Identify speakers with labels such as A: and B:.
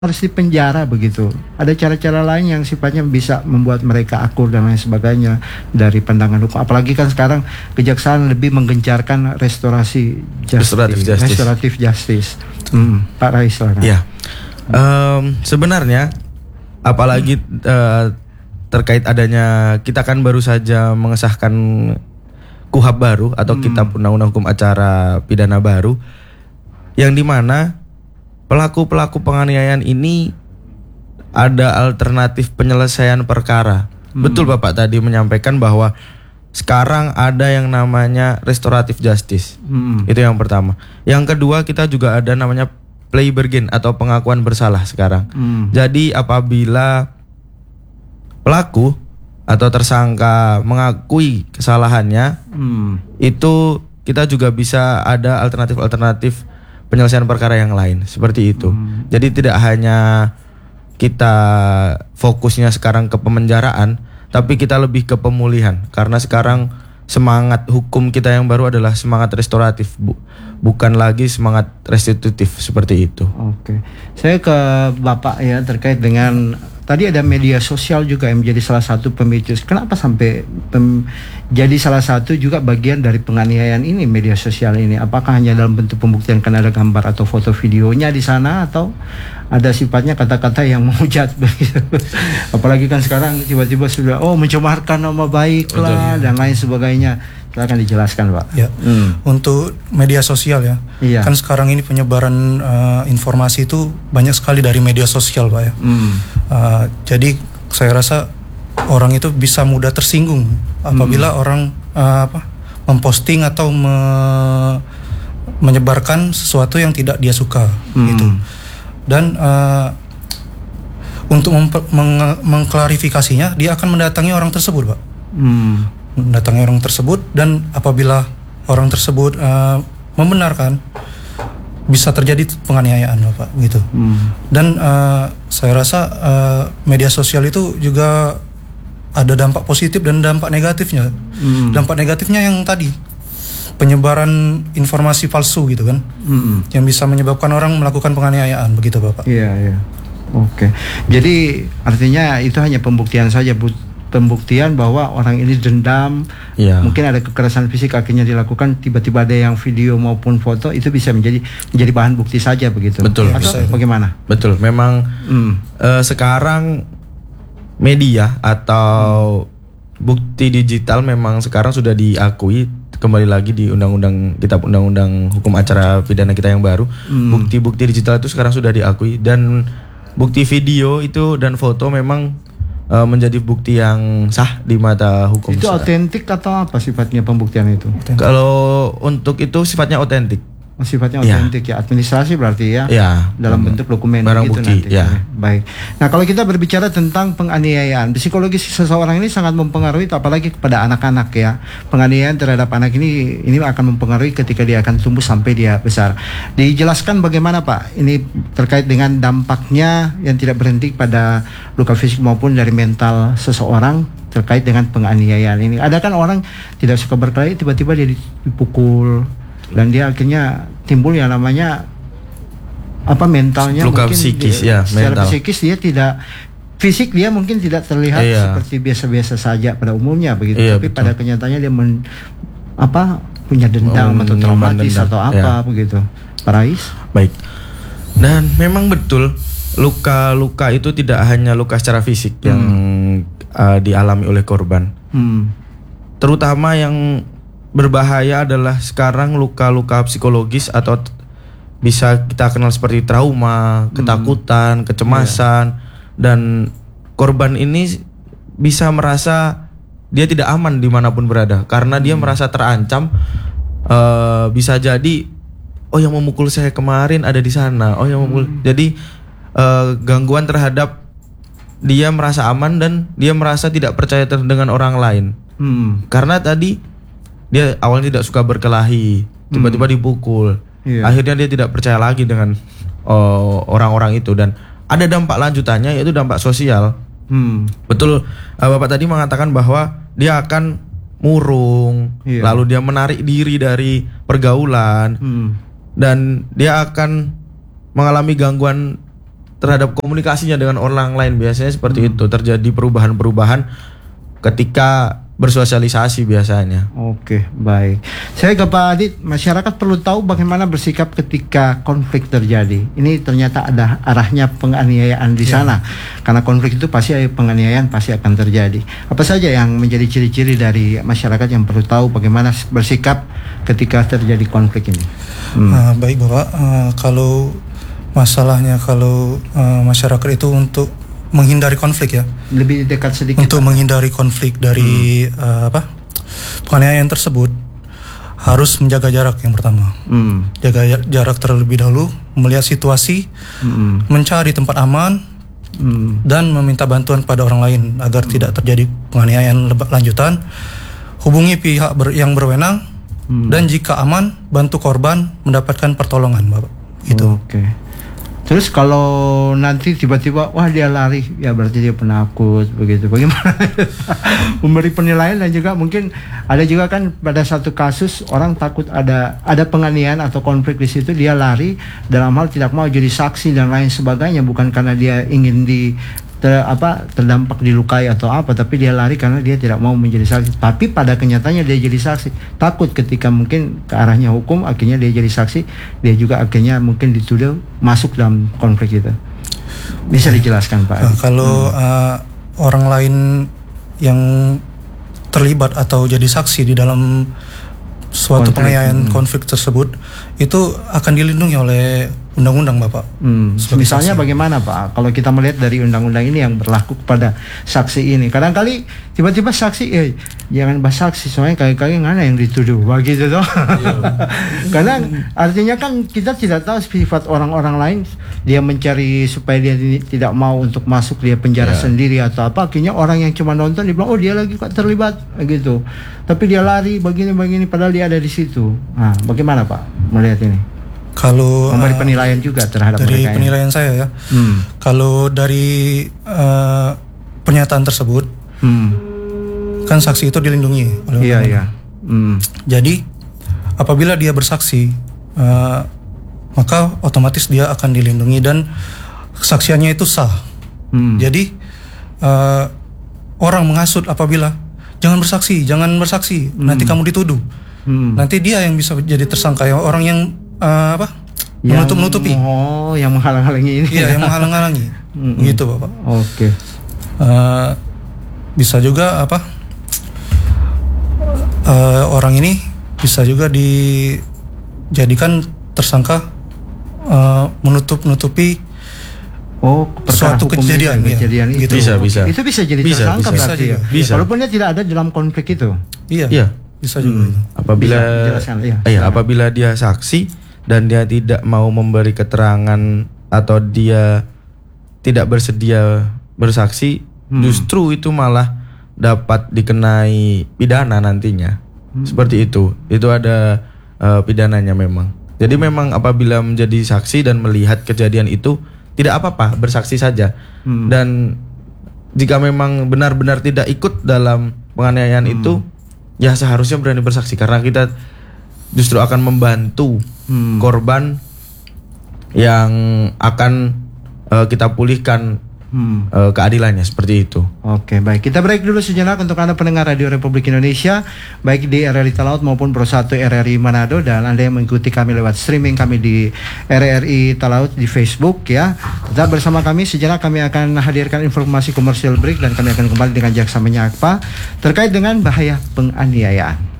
A: harus dipenjara begitu. Ada cara-cara lain yang sifatnya bisa membuat mereka akur dan lain sebagainya dari pandangan hukum. Apalagi kan sekarang kejaksaan lebih menggencarkan restoratif justice. Pak Rais, silakan.
B: Ya, sebenarnya apalagi terkait adanya, kita kan baru saja mengesahkan KUHAP baru atau Kitab Undang-Undang Hukum Acara Pidana baru, yang dimana pelaku-pelaku penganiayaan ini ada alternatif penyelesaian perkara. Betul Bapak tadi menyampaikan bahwa sekarang ada yang namanya restoratif justice. Itu yang pertama. Yang kedua, kita juga ada namanya plea bargain atau pengakuan bersalah sekarang. Jadi apabila pelaku atau tersangka mengakui kesalahannya, itu kita juga bisa ada alternatif penyelesaian perkara yang lain seperti itu. Jadi tidak hanya kita fokusnya sekarang ke pemenjaraan, tapi kita lebih ke pemulihan, karena sekarang semangat hukum kita yang baru adalah semangat restoratif, bukan lagi semangat restitutif seperti itu.
A: Oke. Saya ke Bapak ya, terkait dengan tadi ada media sosial juga yang menjadi salah satu pemicu. Kenapa sampai jadi salah satu juga bagian dari penganiayaan ini, media sosial ini? Apakah hanya dalam bentuk pembuktian karena ada gambar atau foto videonya di sana, atau ada sifatnya kata-kata yang menghujat begitu? Apalagi kan sekarang tiba-tiba sudah mencemarkan nama baik lah dan lain sebagainya. Silakan dijelaskan, Pak.
C: Ya. Untuk media sosial ya.
A: Iya.
C: Kan sekarang ini penyebaran informasi itu banyak sekali dari media sosial, Pak ya. Jadi saya rasa orang itu bisa mudah tersinggung apabila orang memposting atau menyebarkan sesuatu yang tidak dia suka gitu. Dan untuk mengklarifikasinya, dia akan mendatangi orang tersebut, Pak. Mendatangi orang tersebut, dan apabila orang tersebut membenarkan, bisa terjadi penganiayaan, Bapak, gitu. Dan saya rasa media sosial itu juga ada dampak positif dan dampak negatifnya. Dampak negatifnya yang tadi, penyebaran informasi palsu gitu kan, yang bisa menyebabkan orang melakukan penganiayaan, begitu Bapak.
A: Iya. Oke. Jadi artinya itu hanya pembuktian saja, pembuktian bahwa orang ini dendam, mungkin ada kekerasan fisik akhirnya dilakukan, tiba-tiba ada yang video maupun foto, itu bisa menjadi bahan bukti saja begitu.
B: Betul.
A: Atau bagaimana?
B: Betul. Memang sekarang media atau bukti digital memang sekarang sudah diakui, kembali lagi di Kitab Undang-Undang Hukum Acara Pidana kita yang baru. Bukti-bukti digital itu sekarang sudah diakui, dan bukti video itu dan foto memang menjadi bukti yang sah di mata hukum.
A: Itu otentik atau apa sifatnya pembuktian itu?
B: Kalau untuk itu sifatnya otentik.
A: Sifatnya otentik ya, administrasi berarti ya, dalam bentuk dokumen
B: barang
A: gitu
B: bukti,
A: nanti. Baik. Nah, kalau kita berbicara tentang penganiayaan, psikologis seseorang ini sangat mempengaruhi, apalagi kepada anak-anak ya. Penganiayaan terhadap anak ini akan mempengaruhi ketika dia akan tumbuh sampai dia besar. Dijelaskan bagaimana Pak ini terkait dengan dampaknya yang tidak berhenti pada luka fisik maupun dari mental seseorang terkait dengan penganiayaan ini. Ada kan orang tidak suka berkelahi, tiba-tiba dia dipukul, dan dia akhirnya timbul yang namanya mentalnya,
B: luka
A: mungkin
B: psikis
A: secara
B: mental.
A: psikis dia tidak, fisik dia mungkin tidak terlihat seperti biasa-biasa saja pada umumnya begitu, tapi betul, pada kenyataannya dia punya dendam atau traumatis atau begitu. Pak Rais?
B: Baik. Dan memang betul, luka-luka itu tidak hanya luka secara fisik yang dialami oleh korban. Terutama yang berbahaya adalah sekarang luka-luka psikologis atau bisa kita kenal seperti trauma, ketakutan, kecemasan, dan korban ini bisa merasa dia tidak aman dimanapun berada karena dia merasa terancam. Bisa jadi yang memukul saya kemarin ada di sana, jadi gangguan terhadap dia merasa aman dan dia merasa tidak percaya dengan orang lain. Karena tadi dia awalnya tidak suka berkelahi, tiba-tiba dipukul. Akhirnya dia tidak percaya lagi dengan orang-orang itu, dan ada dampak lanjutannya yaitu dampak sosial. Betul, Bapak tadi mengatakan bahwa dia akan murung, lalu dia menarik diri dari pergaulan, dan dia akan mengalami gangguan terhadap komunikasinya dengan orang lain. Biasanya seperti itu, terjadi perubahan-perubahan ketika bersosialisasi biasanya.
A: Oke, baik. Saya ke Pak Adit, masyarakat perlu tahu bagaimana bersikap ketika konflik terjadi. Ini ternyata ada arahnya penganiayaan di sana. Karena konflik itu pasti penganiayaan pasti akan terjadi. Apa saja yang menjadi ciri-ciri dari masyarakat yang perlu tahu bagaimana bersikap ketika terjadi konflik ini?
C: Baik Bapak, kalau masalahnya kalau masyarakat itu untuk menghindari konflik ya.
A: Lebih dekat sedikit.
C: Untuk menghindari konflik dari penganiayaan tersebut harus menjaga jarak yang pertama. Jaga jarak terlebih dahulu, melihat situasi, mencari tempat aman, dan meminta bantuan kepada orang lain agar tidak terjadi penganiayaan lanjutan. Hubungi pihak yang berwenang dan jika aman bantu korban mendapatkan pertolongan, Bapak. Itu.
A: Oke. Terus kalau nanti tiba-tiba wah dia lari, ya berarti dia penakut begitu. Bagaimana? Memberi penilaian dan juga mungkin ada juga kan pada satu kasus orang takut ada penganiayaan atau konflik di situ, dia lari dalam hal tidak mau jadi saksi dan lain sebagainya, bukan karena dia ingin terdampak dilukai atau apa, tapi dia lari karena dia tidak mau menjadi saksi. Tapi pada kenyataannya dia jadi saksi. Takut ketika mungkin ke arahnya hukum, akhirnya dia jadi saksi, dia juga akhirnya mungkin dituduh masuk dalam konflik itu. Bisa dijelaskan Pak?
C: Kalau orang lain yang terlibat atau jadi saksi di dalam suatu penganiayaan konflik tersebut, itu akan dilindungi oleh undang-undang Bapak.
A: Misalnya saksi. Bagaimana Pak kalau kita melihat dari undang-undang ini yang berlaku kepada saksi ini? Kadang-kali tiba-tiba saksi jangan bahas saksi, soalnya kali-kali mana yang dituduh begitu toh. Karena artinya kan kita tidak tahu sifat orang-orang lain, dia mencari supaya dia tidak mau untuk masuk dia penjara sendiri atau apa, akhirnya orang yang cuma nonton dia bilang oh dia lagi kok terlibat gitu. Tapi dia lari begini padahal dia ada di situ. Nah, bagaimana Pak melihat ini?
C: Kalau
A: memberi penilaian juga terhadap
C: dari
A: mereka
C: penilaian saya ya. Kalau dari pernyataan tersebut, kan saksi itu dilindungi oleh undang-undang. Jadi apabila dia bersaksi, maka otomatis dia akan dilindungi dan kesaksiannya itu sah. Jadi orang menghasut apabila jangan bersaksi, nanti kamu dituduh. Nanti dia yang bisa jadi tersangka, ya orang yang menutup-nutupi.
A: Yang menghalang-halangi ini.
C: Iya, yang menghalang-halangi. Gitu, Bapak.
A: Oke.
C: Bisa juga orang ini bisa juga dijadikan tersangka menutup-nutupi suatu kejadian
A: itu.
B: Bisa.
A: Itu bisa jadi tersangka berarti ya.
B: Bisa.
A: Walaupun dia tidak ada dalam konflik itu.
C: Iya. Bisa juga.
B: Apabila dia saksi dan dia tidak mau memberi keterangan atau dia tidak bersedia bersaksi, justru itu malah dapat dikenai pidana nantinya. Seperti itu. Itu ada pidananya memang. Jadi memang apabila menjadi saksi dan melihat kejadian itu, tidak apa-apa bersaksi saja. Dan jika memang benar-benar tidak ikut dalam penganiayaan itu, ya seharusnya berani bersaksi, karena kita justru akan membantu korban yang akan kita pulihkan keadilannya, seperti itu.
A: Oke, baik. Kita break dulu sejenak untuk Anda pendengar Radio Republik Indonesia, baik di RRI Talaut maupun Pro 1 RRI Manado, dan Anda yang mengikuti kami lewat streaming kami di RRI Talaut di Facebook ya. Tetap bersama kami, sejenak kami akan hadirkan informasi komersial break dan kami akan kembali dengan jaksa menyapa terkait dengan bahaya penganiayaan.